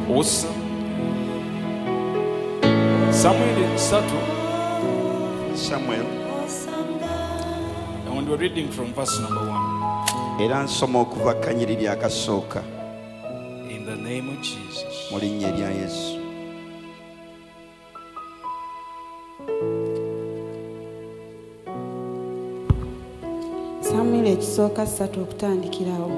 Awesome. Samuel and we're reading from verse number 1. Era nsoma okuva kanyiriri akasooka. In the name of Jesus. Mu linnya erya Yesu. Samuel ekisooka 3 okutandikirawo.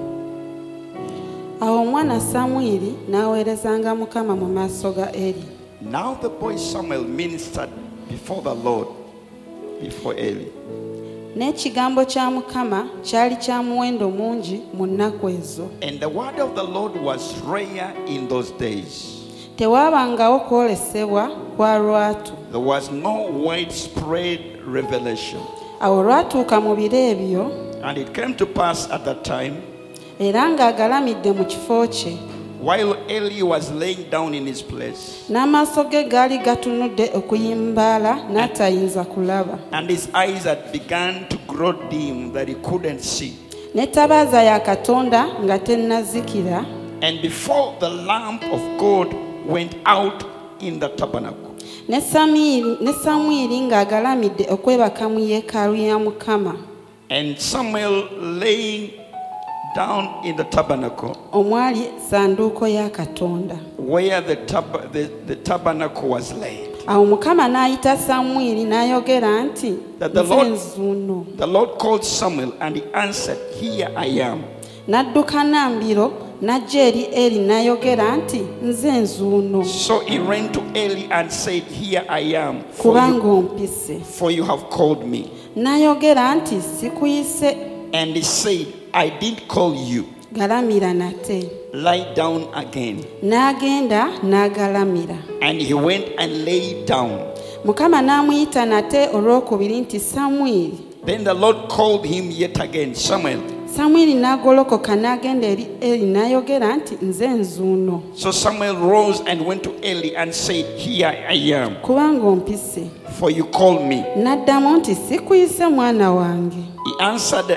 Awo omwana Samwiri n'aweerezanga Mukama mu maaso ga Eri. Now the boy Samuel ministered before the Lord, before Eli. N'ekigambo kya Mukama kyali kya muwendo mungi mu nnaku ezo. And the word of the Lord was rare in those days. Tewaabangawo kwolesebwa kwa lwatu. There was no widespread revelation. Awo lwatuuka mu biro ebyo. And it came to pass at that time, era ng'agalamidde mu kifo kye, while Eli was laying down in his place, n'amaaso ge gaali gatunudde okuyimbaala n'atayinza kulaba, and his eyes had begun to grow dim that he couldn't see. N'ettabaaza ya Katonda nga tennazikira, And before the lamp of God went out in the tabernacle. ne Samwiri ng'agalamidde okwebaka mu yeekaalu ya Mukama. And Samuel laying down in the tabernacle, omwali sanduuko ya Katonda. where the tabernacle was laid. Awo Mukama n'ayita Samwiri n'ayogera nti, That the nze Lord- nzuuno. The Lord called Samuel and he answered, "Here I am." N'adduka Nambiro n'ajja eri Eri n'ayogera nti, nze nzuuno, So he ran to Eli and said, "Here I am, kubanga ompise. for you have called me." N'ayogera nti, sikuyise. And he said, "I didn't call you. Galamira nate. Lie down again." N'agenda n'agalamira. And he went and lay down. Mukama n'amuyita nate olwokubiri nti, Samwiri. Then the Lord called him yet again, "Samuel." Samwiri n'agolokoka n'agenda eri Eri n'ayogera nti, nze nzuuno, So Samuel rose and went to Eli and said, "Here I am, kubanga ompise. for you called me." N'addamu nti, sikuyise mwana wange. He answered,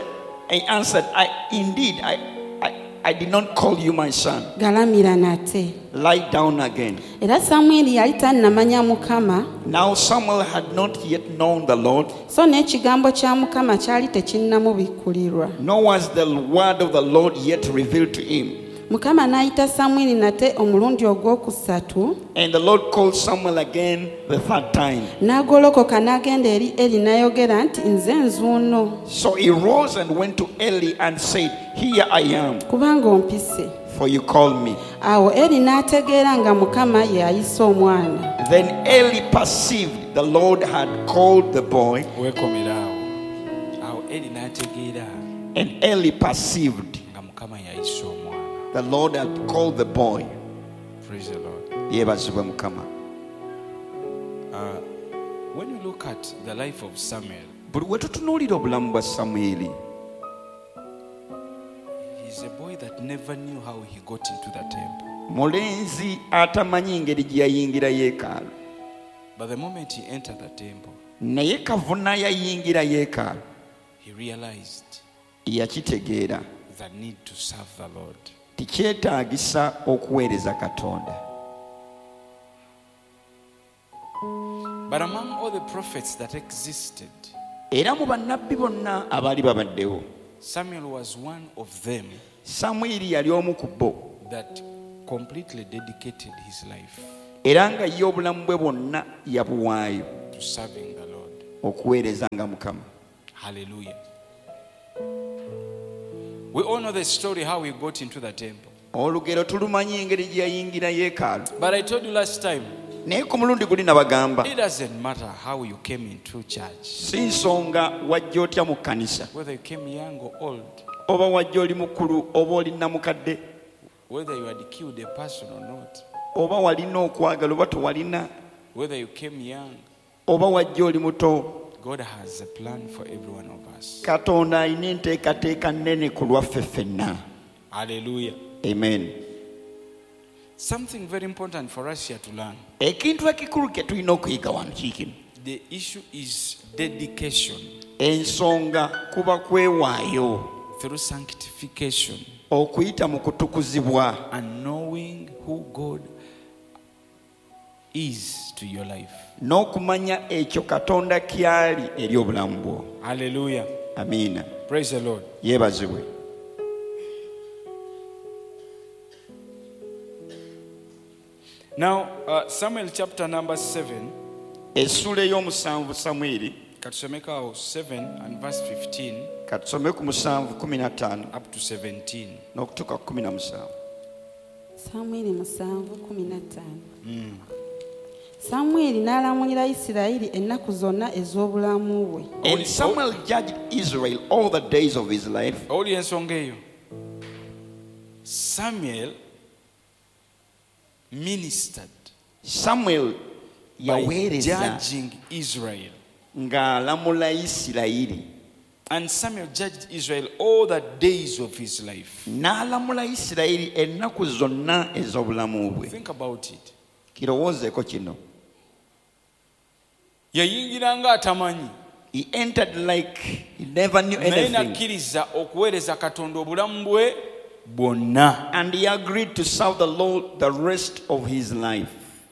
I did not call you, my son. Galamira nate. Lie down again." Era Samwiri yali tannamanya Mukama, Now Samuel had not yet known the Lord, so n'ekigambo kya Mukama kyali tekinnamubikkulirwa. nor was the word of the Lord yet revealed to him. Mukama n'ayita Samwiri nate omulundi ogwokusatu, And the Lord called Samuel again the third time. n'agolokoka n'agenda eri Eri n'ayogera nti, nze nzuuno, So he rose and went to Eli and said, "Here I am, kubanga ompise. for you called me." Awo Eri n'ategeera nga Mukama ye ayisa omwana. Then Eli perceived the Lord had called the boy, Wekomeraawo. Awo Eri n'ategeera and Eli perceived nga Mukama yayisa omwana. the Lord had called the boy. Praise the Lord. Yeebazibwe Mukama. When you look at the life of Samuel, Buli we tutunuulira obulamu bwa Samwiri, he's a boy that never knew how he got into the temple. mulenzi atamanyi ngeri gye yayingira yeekaalu. But the moment he entered the temple, Naye kavuna yayingira yeekaalu, he realized yakitegeera the need to serve the Lord. tikyetaagisa okuweereza Katonda. But among all the prophets that existed, Era mu bannabbi bonna abaali babaddewo, Samuel was one of them Samwiri yali omu ku bo, that completely dedicated his life era nga ye obulamu bwe bwonna yabuwaayo to serving the Lord. okuweerezanga Mukama. Hallelujah. We all know the story how he got into the temple. Olugero tulumanyi engeri gye yayingira yeekaalu. But I told you last time, Naye ku mulundi guli nabagamba, it doesn't matter how you came into church, si nsonga wajja otya mu kkanisa, whether you came young or old, oba wajja oli mukulu oba oli namukadde, whether you had killed a person or not, oba walina okwagala oba tewalina, whether you came young, oba wajja oli muto. God has a plan for every one of us. Katonda alina enteekateeka nnene ku lwaffe ffenna. Hallelujah. Amen. Something very important for us here to learn. Ekintu ekikulu kye tulina okuyiga wano kiikino. The issue is dedication Ensonga kuba kwewaayo through sanctification okuyita mu kutukuzibwa and knowing knowing who God is to your life. n'okumanya ekyo katonda kyali eri obulamu bwo. Hallelujah. Amiina. Praise the Lord. Yeebazibwe. Now, Samuel chapter number 7. Essula ey'omusanvu Samwiri, Katusomeka 7 and verse 15 katusome ku 7:15 up to 17. n'okutuuka ku 17. Samwiri 7:15. Samwiri n'alamulira Isirayiri ennaku zonna ez'obulamu bwe. And Samuel judged Israel all the days of his life. Oli ensonga eyo. Samuel ministered Samuel by yaweereza judging Israel. ng'alamula Isirayiri. And Samuel judged Israel all the days of his life. N'alamula Isirayiri ennaku zonna ez'obulamu bwe. Think about it. Kirowoozeeko kino. Yayingiranga atamanyi. He entered like he never knew Naye anything. nakkiriza okuweereza Katonda obulamu bwe bwonna. And he agreed to serve the Lord the rest of his life.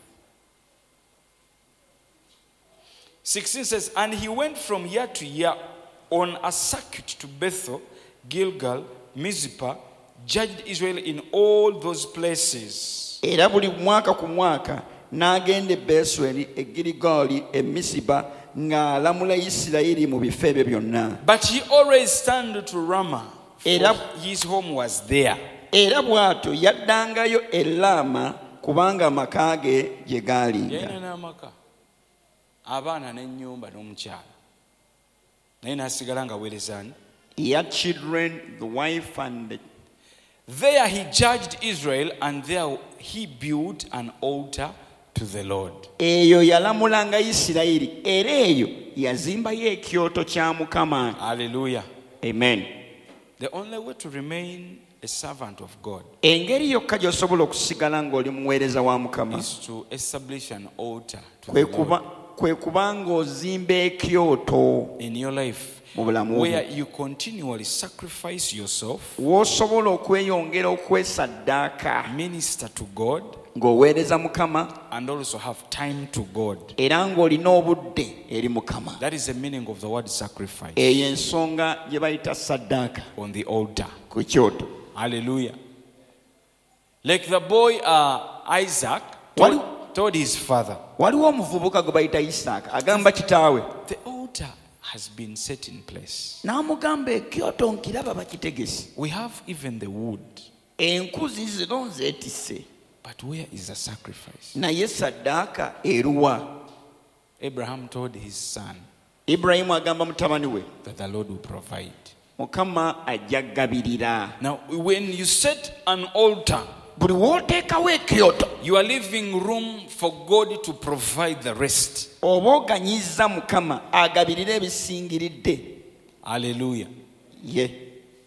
16 says, and he went from year to year on a circuit to Bethel, Gilgal, Mizpah, judged Israel in all those places. Era buli mwaka ku mwaka n'agenda e Besweri, e Girigaali, e Misipa ng'alamula Isirayiri mu bifo ebyo byonna. But he always turned to Ramah, for Era- his home was there. Era bw'atyo yaddangayo e Laama kubanga amaka ge gye gaalinga. Yalina n'amaka, abaana n'ennyumba n'omukyala, naye n'asigala ng'aweerezani. He had children, the wife, and the... There he judged Israel, and there he built an altar to the Lord. Eyo yalamulanga Isirayiri, era eyo yazimbayo ekyoto kya Mukama. Hallelujah. Amen. The only way to remain a servant of God Engeri yokka gy'osobola okusigala ng'oli muweereza wa Mukama is to establish an altar to kwe the Lord kuba ng'ozimba ekyoto in your life, mu bulamu where bwo, you continually sacrifice yourself, w'osobola okweyongera okwesaddaaka minister to God, ng'oweereza Mukama and also have time to God. era ng'olina obudde eri Mukama. That is the meaning of the word sacrifice Eyo ensonga gye bayita saddaaka on the altar. ku kyoto. Hallelujah. Like the boy Isaac told his father, Waliwo omuvubuka gwe bayita Isaaka agamba kitaawe, the altar has been set in place. n'amugamba ekyoto nkiraba bakitegese, We have even the wood, enkuzi zino zeetisse, but where is the sacrifice? naye saddaaka eruwa? Abraham told his son Ibulayimu agamba mutabani we, that the Lord will provide. Mukama ajja gabirira. Now, when you set an altar, Buli w'oteekawo ekyoto you are leaving room for God to provide the rest. oba oganyizza Mukama agabirira ebisingiridde. Hallelujah. Ye.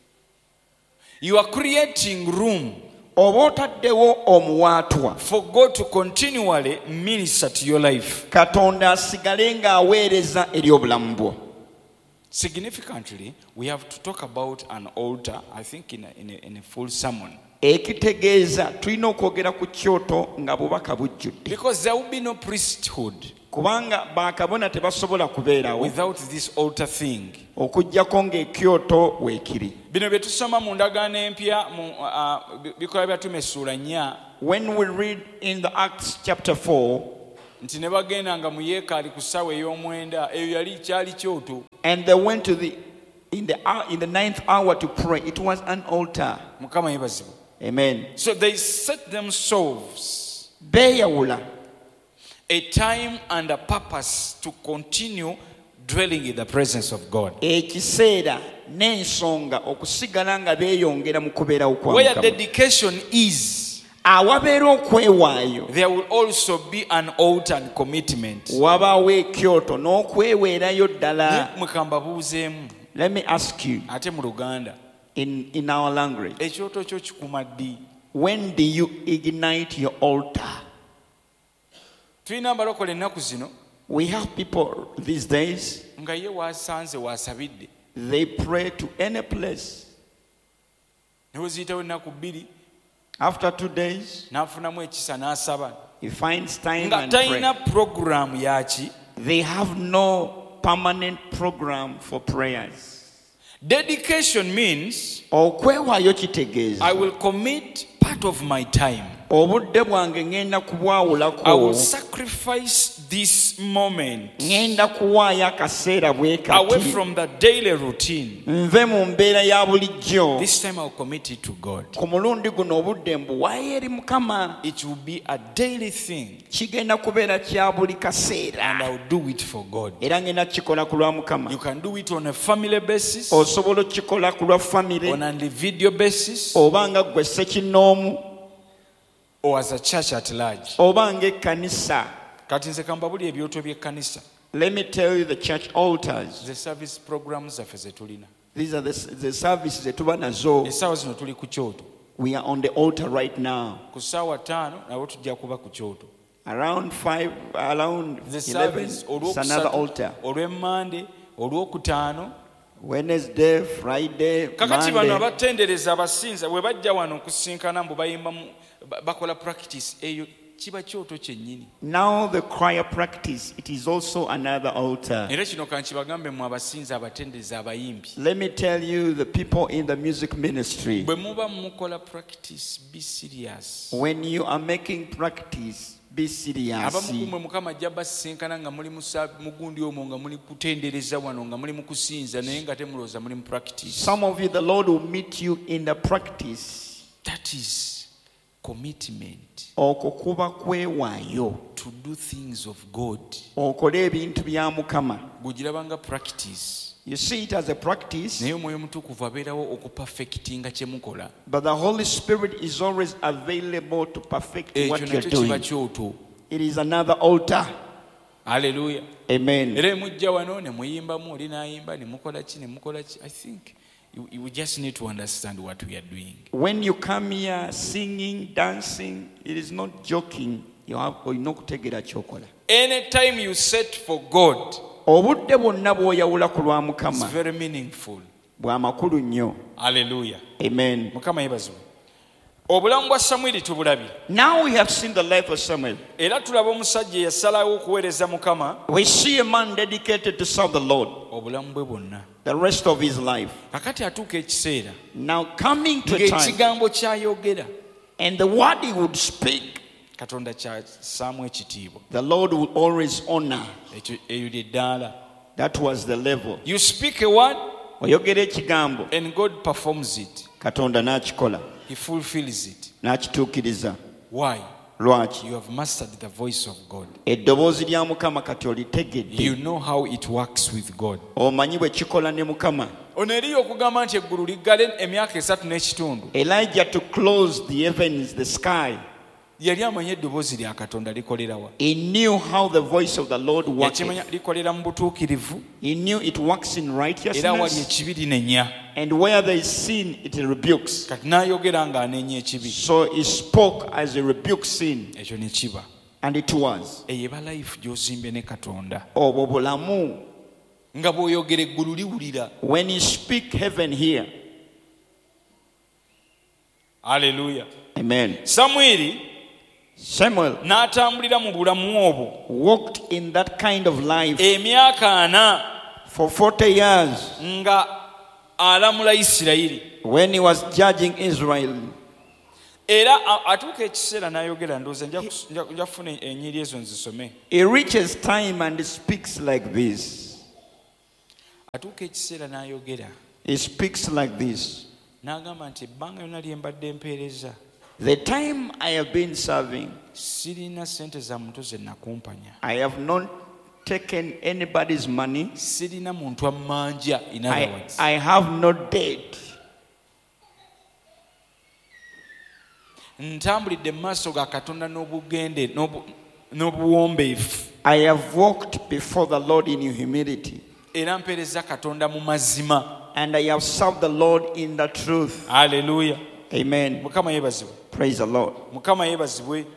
You are creating room Oba otaddewo omuwaatwa for God to continually minister to your life. Katonda asigale ng'aweereza eri obulamu bwo. Significantly, we have to talk about an altar, I think, in a full sermon. Ekitegeeza tulina okwogera ku kyoto nga bubaka bujjudde, Because there will be no priesthood kubanga bakabona tebasobola kubeerawo without this altar thing. okuggyako ng'ekyoto weekiri. Bino bye tusoma mu ndagaano empya mu bikola byatuma essuula 4, When we read in the Acts chapter 4, nti ne bagendanga mu yeekaalu ku ssaawa ey'omwenda, eyo yali kyali kyoto. and they went to in the ninth hour to pray, it was an altar. Mukama yeebazibwe. Amen. So they set themselves Beeyawula a time and a purpose to continue dwelling in the presence of God. ekiseera n'ensonga okusigala nga beeyongera mu kubeerawo kwa Where Mukama. dedication is, Awabeera okwewaayo there will also be an altar and commitment. wabaawo ekyoto n'okweweerayo ddala. Mukamba buuzeemu Let me ask you ate mu Luganda, in our language, ekyoto kyo kikuma ddi? when do you ignite your altar? Tulina abalokole ennaku zino We have people these days, nga ye waasanze waasabidde, they pray to any place. ne we ziyitawo ennaku 2, After 2 days, n'afunamu ekisa n'asaba he finds time nga and talina pray. puroguramu yaki. They have no permanent program for prayers. Dedication means Okwewaayo kitegeeza I will commit part of my time. obudde bwange ngenda I will kubwawulako, sacrifice this moment ngenda kuwaayo akaseera bwe away kati from the daily routine. nve mu mbeera ya bulijjo. This time I'll commit it to God. Ku mulundi guno obudde mbuwaayo eri Mukama. It will be a daily thing Kigenda kubeera kya buli and kaseera I'll do it for God. era ngenda kukikola ku lwa Mukama. You can do it on a family basis, Osobola okukikola ku lwa famire on an individual basis, oba nga ggwe ssekinnoomu or as a church at large. oba ng'ekkanisa. Kati nze kambabuli ebyoto by'ekkanisa. Let me tell you the church altars. The service programs zaffe ze tulina. These are the services that tuba nazo. Essaawa zino tuli ku kyoto. We are on the altar right now. Ku ssaawa 5 nabo tujja kuba ku kyoto. Around 5, around The 11, service it's another altar. olw'emmande, olwokutaano. Wednesday, Friday, Kakati bano Monday. abatendereza abasinza bwe bajja wano okusinkana mbu bayimbamu bakola practice eyo kiba kyoto kyennyini. Now the choir practice, it is also another altar. Era kino kankibagambe mu abasinza abatendereza abayimbi. Let me tell you, the people in the music ministry, Bwe muba mukola practice, be serious. when you are making practice, be serious. Abamu kumwe Mukama ajja basinkana nga muli mugundi omwo nga muli kutendereza wano nga muli mu kusinza naye nga temulowooza muli mu practice. Some of you, the Lord will meet you in the practice. That is commitment Okwo kuba kwewaayo. to do things of God. Okole ebintu bya Mukama. Gugirabanga practice. You see it as a practice, Naye omwoyo mutukuvu abeerawo okupafekitinga kye mukola. but the Holy Spirit is always available to perfect what Ekyo you're nakyo kiba doing. kyoto. It is another altar. Hallelujah. Amen. Era mujja wano ne muyimbamu oli n'ayimba ne mukola ki ne mukola ki. I think you just need to understand what we are doing. When you come here singing, dancing, it is not joking. You have kutegeera kyokola. Anytime you set for God, Obudde bwonna bw'oyawula ku lwa it's Mukama very meaningful. bwa makulu nnyo. Hallelujah. Amen. Mukama yeebazibwe. Obulamu bwa Samwiri tubulabye. Now we have seen the life of Samuel. Era tulaba omusajja eyasalawo okuweereza Mukama We see a man dedicated to serve the Lord obulamu bwe bwonna. the rest of his life. Kakati atuuka ekiseera Now coming to a time, ng'ekigambo ky'ayogera and the word he would speak, Katonda ky'assaamu ekitiibwa. the Lord will always honor. Eyo lye ddaala. That was the level. You speak a word Oyogera ekigambo, and God performs it. Katonda n'akikola, He fulfills it. n'akituukiriza. Why? Lwaki? You have mastered the voice of God. Eddoboozi lya Mukama kati olitegedde. You know how it works with God. Omanyi bwe kikola ne Mukama. Ono eriyo okugamba nti eggulu liggale emyaka 3 n'ekitundu. Elijah to close the heavens, the sky. Yali amanye eddoboozi lya Katonda likolera wa. He knew how the voice of the Lord worked. Yakimanya likolera mu butuukirivu He knew it works in era wali righteousness, ekibi linenya. and where there is sin, it rebukes. Kati n'ayogera ng'anenya ekibi. So he spoke as he rebuked sin, Ekyo ne kiba. and it was. Eyo eba life gy'ozimbye ne Katonda. Obwo bulamu. Nga bw'oyogera eggulu liwulira. When you speak, heaven here. Hallelujah. Amen. Samwiri Samuel n'atambulira mu bulamu obwo walked in that kind of life emyaka 4 for 40 years nga alamula Isirayiri. when he was judging Israel. Era atuuka ekiseera n'ayogera ndowooza nja kufuna ennyiri ezo nzisome. He reaches time and he speaks like this. Atuuka ekiseera n'ayogera He speaks like this. n'agamba nti ebbanga lyonna lye mbadde mpeereza The time I have been serving, sirina ssente za muntu ze nakumpanya. I have not taken anybody's money. Sirina muntu ammanja. In other words, I have no debt. ntambulidde mu maaso ga Katonda n'obugende n'obuwombeefu. I have walked before the Lord in humility. Era mpeereza Katonda mu mazima. And I have served the Lord in the truth. Hallelujah. Amen. Mukama yeebazibwe. Praise the Lord. Mukama yeebazibwe.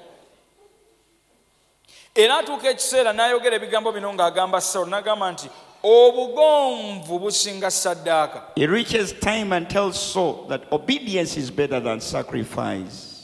Era atuuka ekiseera n'ayogera ebigambo bino ng'agamba Sawulo n'agamba nti obugonvu businga saddaaka. He reaches time and tells Saul that obedience is better than sacrifice.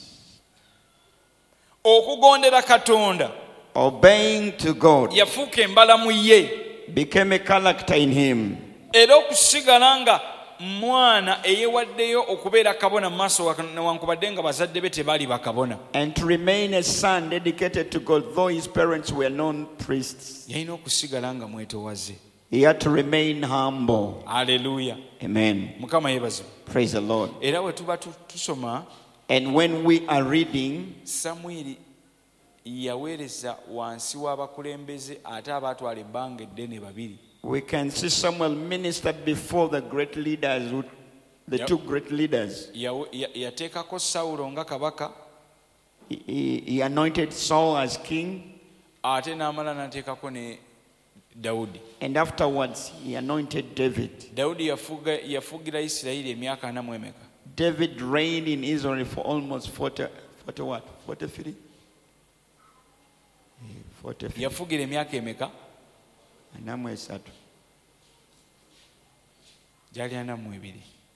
Okugondera Katonda Obeying to God yafuuka embalamu ye, became a character in him. era okusigala nga mwana eyewaddeyo okubeera kabona mu maaso newankubadde nga bazadde be tebaali bakabona. And to remain a son dedicated to God, though his parents were known priests. Yalina okusigala nga mwetowaze. He had to remain humble. Haleluya. Amen. Mukama yeebazibwe. Praise the Lord. Era bwe tuba tusoma, And when we are reading, Samwiri yaweereza wansi w'abakulembeze ate abaatwala ebbanga eddene babiri. we can see Samuel ministered before the great leaders, the Yep. two great leaders. Yateekako Sawulo nga kabaka, He anointed Saul as king, ate n'amala n'ateekako ne Dawudi. and afterwards he anointed David. Dawudi yafugira Isirayiri emyaka 4 mu emeka. David reigned in Israel for almost 43? 43. Yafugira emyaka emeka? Namwe esatu. Gyali 42.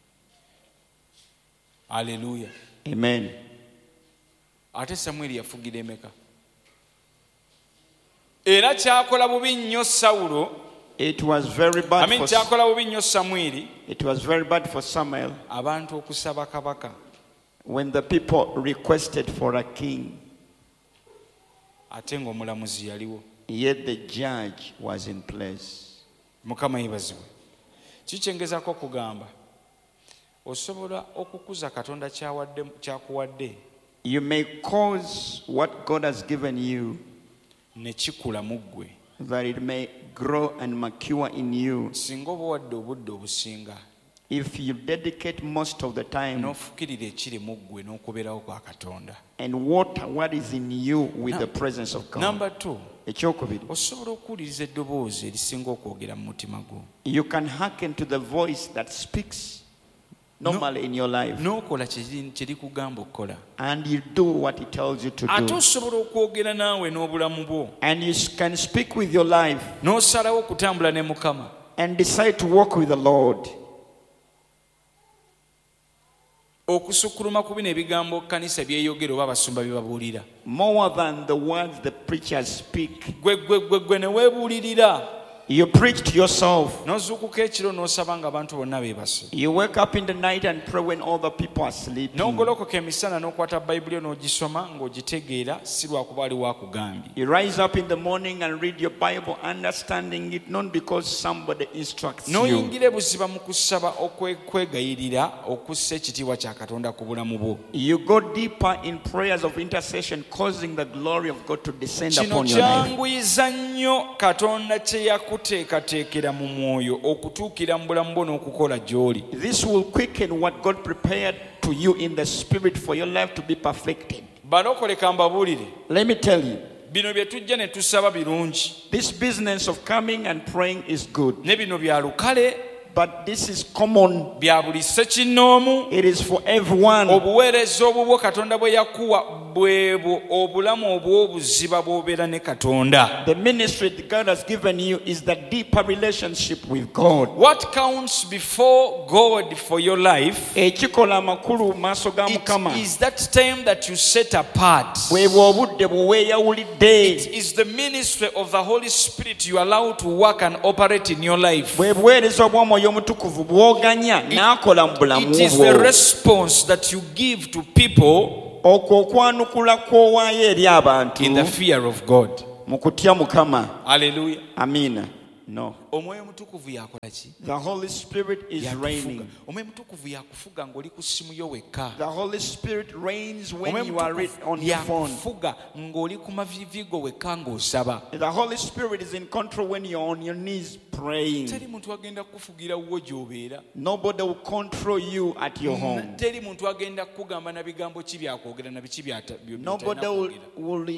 Haleluya. Amen. Ate Samwiri yafugira emeka? Era kyakola bubi nnyo Sawulo. It was very bad for kyakola bubi nnyo Samwiri It was very bad for Samuel abantu okusaba kabaka. when the people requested for a king, Ate ng'omulamuzi yaliwo. yet the judge was in place. Mukama yeebazibwe. Kikyengezako okugamba osobola okukuza Katonda kyakuwadde You may cause what God has given you ne kikula mu ggwe that it may grow and mature in you singa oba wadde obudde obusinga if you dedicate most of the time n'ofukirira ekiri mu ggwe n'okubeerawo kwa Katonda. and water what is in you with the presence of God. Number 2, Ekyokubiri, osobola okuwuliriza eddoboozi erisinga okwogera mu mutima gwo you can hearken to the voice that speaks normally in your life n'okola kye likugamba okukola. and you do what it tells you to Ate do. osobola okwogera naawe n'obulamu bwo And you can speak with your life n'osalawo okutambula ne Mukama. and decide to walk with the Lord. Okusukkuluma ku bino ebigambo kkanisa byeyogera oba abasumba bye babuulira. More than the words the preachers speak. Gwe ne weebuulirira. You preach to yourself. N'ozuukuka ekiro n'osaba ng'abantu bonna beebase. You wake up in the night and pray when all the people are sleeping. N'ogolokoka emisana n'okwata Bayibuli n'ogisoma ng'ogitegeera si lwakuba aliwo akugambye. You rise up in the morning and read your Bible, understanding it not because somebody instructs you. N'oyingira ebuziba mu kusaba okwegayirira okussa ekitiibwa kya Katonda ku bulamu bwo. You go deeper in prayers of intercession, causing the glory of God to descend Kino upon your life. kyanguyiza nnyo Katonda kye yakuteekateekera mu mwoyo okutuukira mu bulamu bwo n'okukola gy'oli. This will quicken what God prepared to you in the spirit for your life to be perfected. Balokole ka mbabuulire. Let me tell you, Bino bye tujja ne tusaba birungi. this business of coming and praying is good, Ne bino bya lukale, but this is common. bya buli ssekinnoomu. It is for everyone. Obuweereza obubwo Katonda bwe yakuwa bwebwo obulamu obw'obuziba bw'obeera ne Katonda. The ministry that God has given you is the deeper relationship with God. What counts before God for your life, Ekikola amakulu mu maaso ga it Mukama is that time that you set apart. bwebwa obudde bwe weeyawulidde, It is the ministry of the Holy Spirit you allow to work and operate in your life. bwe buweereza obw'Omwoyo Omutukuvu bw'oganya n'akola mu bulamu It is bwo. the response that you give to people Okwo okwanukula kw'owaayo eri abantu in the fear of God. mu kutya Mukama. Hallelujah. Amiina. No. Omwoyo Omutukuvu yakola ki? The Holy Spirit is Yakufuga. reigning. Omwoyo Omutukuvu yakufuga ng'oli ku ssimu yo wekka. The Holy Spirit reigns when Omwoyo you are Omutukuvu on your phone. yakufuga ng'oli ku mavivi go wekka ng'osaba. The Holy Spirit is in control when you're on your knees praying. Teri muntu agenda kufugira wo gy'obeera. Nobody will control you at your home. Teri muntu agenda kugamba na bigambo ki byakwogera na biki Nobody by'otalina kwogera. will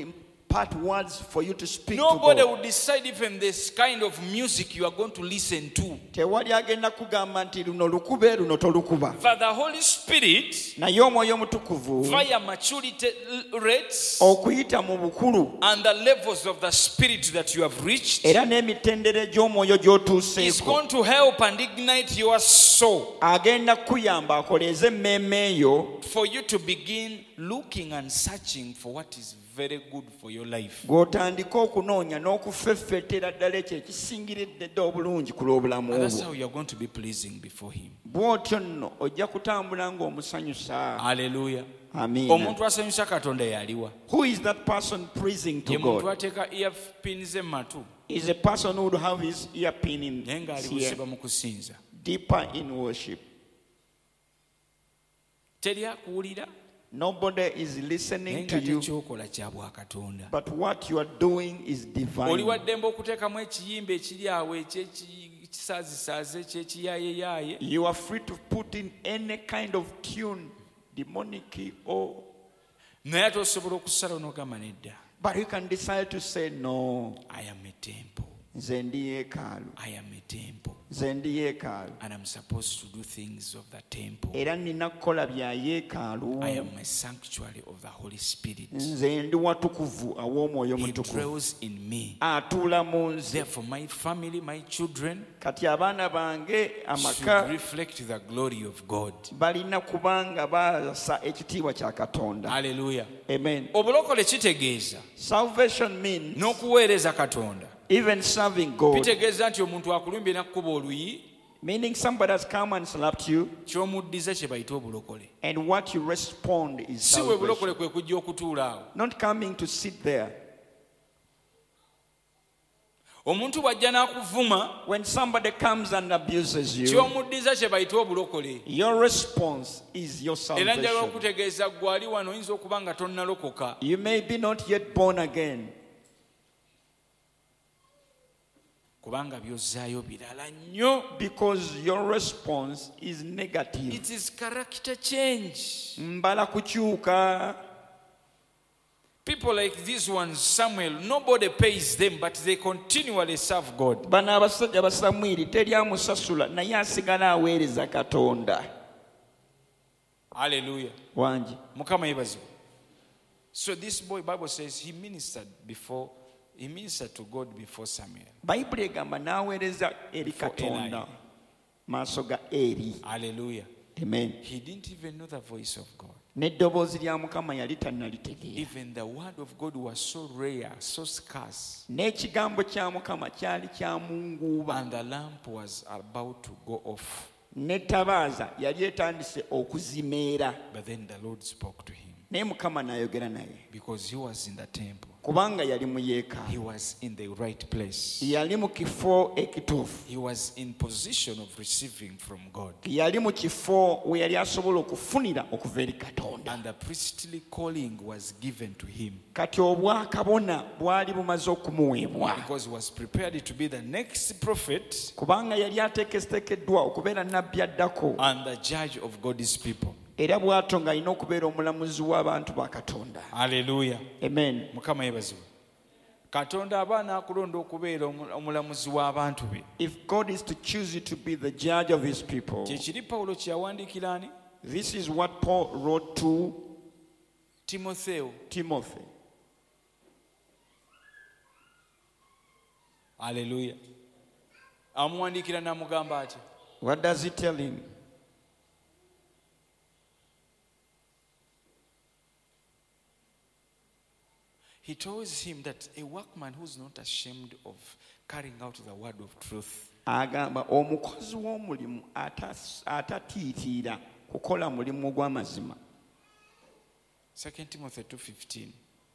impart words for you to speak Nobody to God. will decide even this kind of music you are going to listen to. Tewali agenda kugamba nti luno lukube luno tolukuba. For the Holy Spirit, Naye Omwoyo Omutukuvu via maturity rates okuyita mu bukulu and the levels of the Spirit that you have reached, era n'emitendere gy'omwoyo is gy'otuuseeko going to help and ignite your soul agenda kuyamba akoleeze emmeeme eyo for you to begin looking and searching for what is very good for your life. ng'otandika okunoonya n'okufeffeetera ddala ekyo ekisingiridde ddala obulungi ku lw'obulamu And that's bwo. how you are going to be pleasing before Him. Bw'otyo nno ojja kutambula ng'omusanyusa. Hallelujah. Amiina. Omuntu asanyusa Katonda yaliwa. Who is that person pleasing to Ye muntu God? ateeka earpins ematu Is a person who would have his earpin in naye ng'ali his ear, busiba mu kusinza. deeper in worship. Teri akuwulira Nobody is naye listening nga to you, tekyokola kya bwakatonda. but what you are doing is Oli divine. waddembe okuteekamu ekiyimba ekiri awo ekyekisaazisaaze ekyekiyaayeyaye. You are free to put in any kind of tune, demonic or, Naye ate osobola okusala n'ogamba nedda. but you can decide to say no. I am a temple. Nze ndi yeekaalu. I am a temple. Nze ndi yeekaalu. And I'm supposed to do things of the temple. Era nina kukola bya I yeekaalu. am a sanctuary of the Holy Spirit. Nze ndi watukuvu aw'omwoyo He omutukuvu. dwells in me. Atuula mu nze. Therefore, my family, my children Kati abaana bange should amaka reflect the glory of God. balina kubanga baasa ekitiibwa kya Katonda. Hallelujah. Amen. Obulokole kitegeeza Salvation means n'okuweereza Katonda. even serving God. Kitegeeza nti omuntu akulumbye n'akkuba oluyi, Meaning somebody has come and slapped you, ky'omuddiza kye bayita obulokole. and what you respond is Si bwe bulokole salvation. kwe kujja okutuula awo. Not coming to sit there. Omuntu bw'ajja n'akuvuma, When somebody comes and abuses you, ky'omuddiza kye bayita obulokole. your response is your Era njagala salvation. okutegeeza ggwe ali wano oyinza okuba nga tonnalokoka. You may be not yet born again, Kubanga by'ozzaayo birala nnyo. because your response is negative. It is character change. Mbala kukyuka. People like these ones, Samuel, nobody pays them, but they continually serve God. Bano abasajja ba Samwiri teri amusasula naye asigala aweereza Katonda. Hallelujah. Wangi. Mukama yebazo. So this boy, Bible says, he ministered to God before Samuel. Bayibuli egamba n'aweereza eri Before Katonda Eli. maaso ga Eri. Hallelujah. Amen. He didn't even know the voice of God. N'eddoboozi lya Mukama yali tannalitegeera. Even the word of God was so rare, so scarce. N'ekigambo kya Mukama kyali kya munguuba. And the lamp was about to go off. N'ettabaaza yali etandise okuzimeera. But then the Lord spoke to him. Naye Mukama n'ayogera naye. Because he was in the temple. Kubanga yali mu yeekaalu. He was in the right place. Yali mu kifo ekituufu. He was in position of receiving from God. Yali mu kifo we yali asobola okufunira okuva eri Katonda. And the priestly calling was given to him. Kati obwakabona bwali bumaze okumuweebwa. Because he was prepared to be the next prophet Kubanga yali ateekeddwa okubeera nnabbi addako. and the judge of God's people. Era bw'atyo ng'alina okubeera omulamuzi w'abantu ba Katonda. Hallelujah. Amen. Mukama yebazibwe. Katonda aba n'akulonda okubeera omulamuzi w'abantu be. If God is to choose you to be the judge of his people, Kyekiri Pawulo kye yawandiikira ani? this is what Paul wrote to Timotheo. Timothy. Hallelujah. Amuwandiikira n'amugamba atya? What does he tell him? He tells him that a workman who's not ashamed of carrying out the word of truth Agamba omukozi w'omulimu atatiitiira kukola mulimu gw'amazima. 2 Timothy 2:15.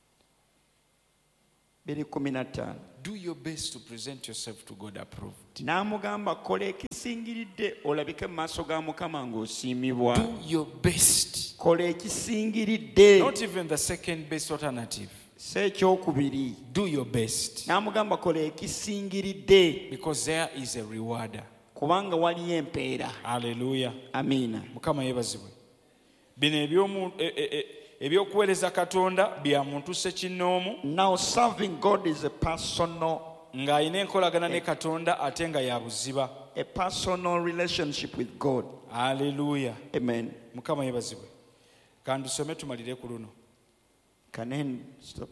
2:15. Do your best to present yourself to God approved. N'amugamba kola ekisingiridde olabike mu maaso ga Mukama ng'osiimibwa. Do your best. Kola ekisingiridde. Not even the second best alternative. Si ekyokubiri. Do your best. N'amugamba kola ekisingiridde Because there is a rewarder. kubanga waliyo empeera. Hallelujah. Amiina. Mukama yebazibwe. Bino ebyokuweereza katonda bya muntu ssekinnoomu Now serving God is a personal ng'alina enkolagana ne katonda ate nga ya buziba. relationship with God. Aleluya. Amen. Mukama yebazibwe. Kandusome tumalire ku luno. Can I stop?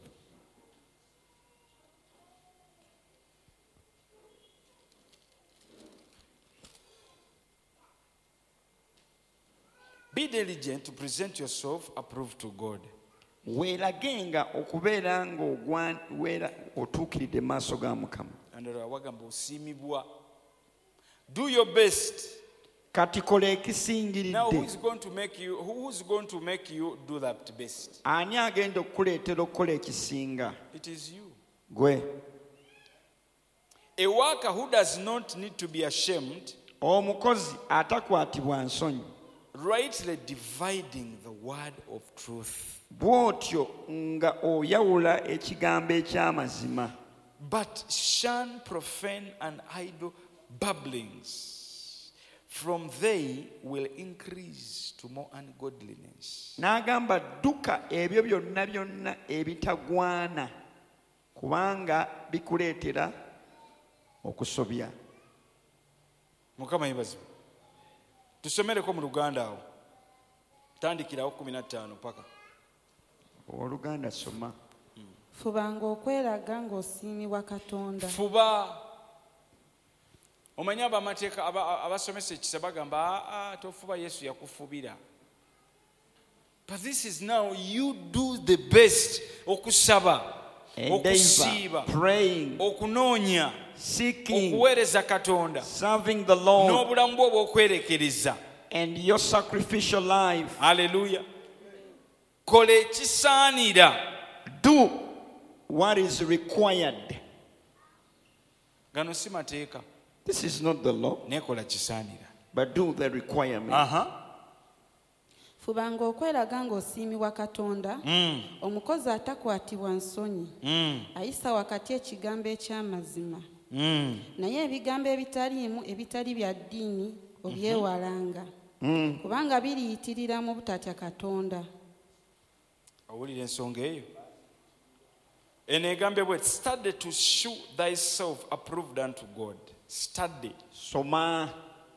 Be diligent to present yourself approved to God. Weeragenga okubeera ng'owera otuukiridde maaso ga Mukama. Andala wagamba osiimibwa. Do your best. Kati kola Now ekisingiridde. who's going to make you do that best? Ani agenda okukuleetera okukola ekisinga? It is you. Gwe. A worker who does not need to be ashamed, Omukozi atakwatibwa nsonyi. rightly dividing the word of truth. Bw'otyo nga oyawula ekigambo eky'amazima. But shun profane and idle babblings. From they will increase to more ungodliness. N'agamba dduka ebyo byonna ebitagwana kubanga bikuleetera okusobya. Mukama yebazibwe. Tusomereko mu Luganda awo. Tandikirawo 15 paka. Oluganda soma. Fubanga okweraga ng'osiimibwa Katonda. Fuba. Omanya abamateeka abasomesa ekisa bagamba tofuba Yesu yakufubira. But this is now you do the best okusaba, okusiiba, praying, okunoonya, seeking, okuweereza Katonda, serving the Lord, n'obulamu bwo obw'okwerekereza. and your sacrificial life. Hallelujah. Kola ekisaanira. Do what is required. Gano si mateeka. This is not the law, Nekola kisaanira. but do the requirement. Fubanga okweraga ng'osiimibwa Katonda. Omukozi atakwatibwa nsonyi. Ayisa wakati ekigambo eky'amazima. Naye ebigambo ebitaliimu ebitali bya ddiini obyewalanga. Kubanga biriyitirira mu butatya Katonda. Owulira ensonga eyo? Eno egambye bwe study to show thyself approved unto God. Study. Soma.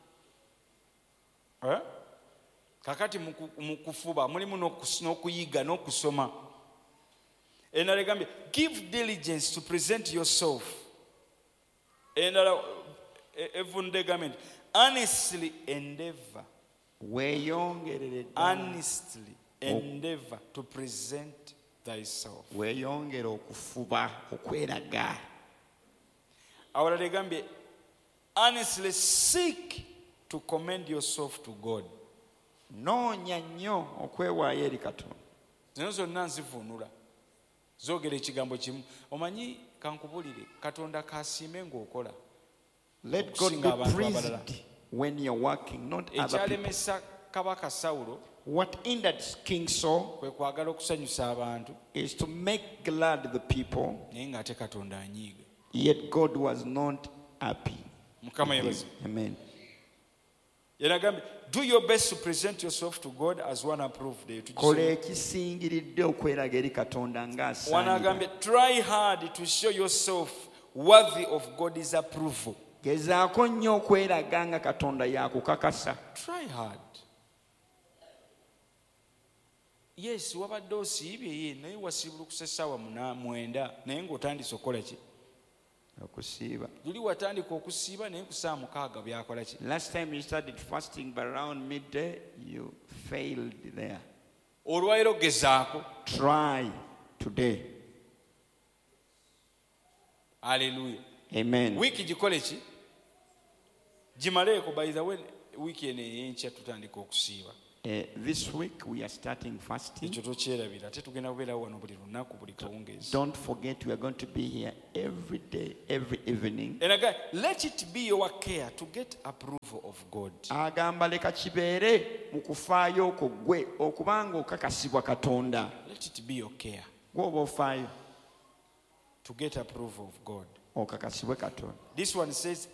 Kakati mu kufuba mulimu n'okuyiga n'okusoma. Endala egambye give diligence to present yourself. Endala evunde egambye nti honestly endeavor. Weeyongerere ddala. Honestly endeavor to present thyself. Weeyongere okufuba okweraga. Awalala egambye honestly seek to commend yourself to God. Noonya nnyo okwewaayo eri Katonda. Zino zonna nzivunula. Zoogera ekigambo kimu. Omanyi kankubulire Katonda kasiime ng'okola. Let God be praised when you're working, not other people. Ekyalemesa Kabaka Sawulo What hindered King Saul kwe kwagala okusanyusa abantu is to make glad the people, naye ng'ate Katonda anyiiga. yet God was not happy. Mukama yebaze. Amen. Yanagambye do your best to present yourself to God as one approved. Kola ekisingiridde okweraga eri Katonda ng'asaanira. Wanagambye try hard to show yourself worthy of God's approval. Gezaako nnyo okweraga nga Katonda yakukakasa. Try hard. Yes, wabadde osiibye naye wasiibulukusa essaawa 9 naye ng'otandise okukola ki? Okusiiba. Luli watandika okusiiba naye ku saa 6 byakola ki? Last time you started fasting by around midday, you failed there. Olwaleero gezaako. Try today. Hallelujah. Amen. Wiiki gikole ki? Gimaleeko. By the way, wiiki eno ey'enkya tutandika okusiiba. This week we are starting fasting. Ekyo tokyerabira. Ate tugenda kubeerawo wano buli lunaku buli kawungeezi. Don't forget we are going to be here every day, every evening. And again, let it be your care to get approval of God. Agamba leka kibeere mu kufaayo okwo gwe okubanga okakasibwa Katonda. Let it be your care Gw'oba ofaayo to get approval of God. okakasibwe Katonda. This one says